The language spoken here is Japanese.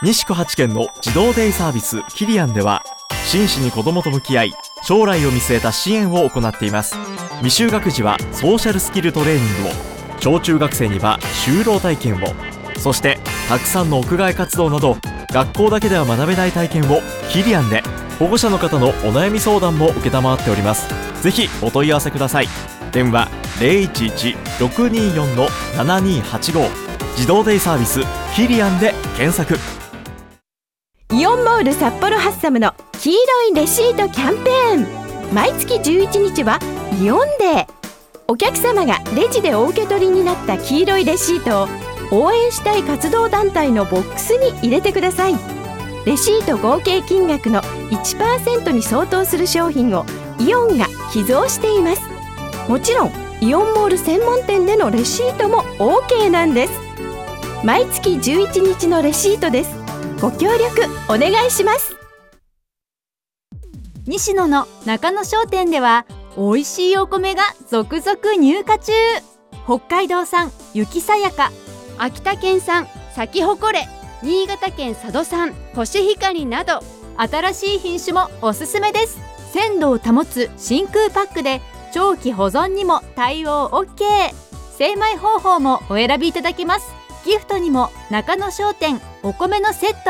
西区8県の児童デイサービスキリアンでは、真摯に子どもと向き合い、将来を見据えた支援を行っています。未就学児はソーシャルスキルトレーニングを、小中学生には就労体験を、そしてたくさんの屋外活動など学校だけでは学べない体験をキリアンで、保護者の方のお悩み相談も承っております。ぜひお問い合わせください。電話 011-624-7285 児童デイサービスキリアンで検索。 イオンモール札幌ハッサムの黄色いレシートキャンペーン。毎月11日はイオンデー。お客様がレジでお受け取りになった黄色いレシートを応援したい活動団体のボックスに入れてください。レシート合計金額の 1% に相当する商品をイオンが寄贈しています。もちろんイオンモール専門店でのレシートも OK なんです。毎月11日のレシートです。ご協力お願いします。 西野の中野商店では美味しいお米が続々入荷中。北海道産雪さやか、秋田県産咲き誇れ、新潟県佐渡産コシヒカリなど新しい品種もおすすめです。鮮度を保つ真空パックで長期保存にも対応 OK。 精米方法もお選びいただけます。ギフトにも中野商店お米のセット